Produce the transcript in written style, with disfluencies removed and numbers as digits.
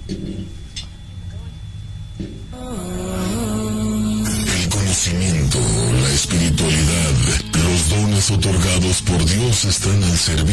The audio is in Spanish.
El conocimiento, la espiritualidad, los dones otorgados por Dios están al servicio